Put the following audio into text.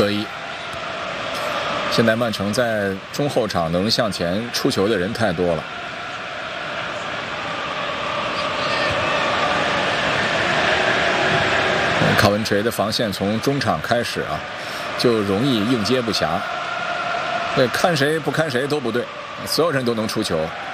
2-1。现在曼城在中后场能向前出球的人太多了。考文垂的防线从中场开始啊，就容易应接不暇。对，看谁不看谁都不对，所有人都能出球。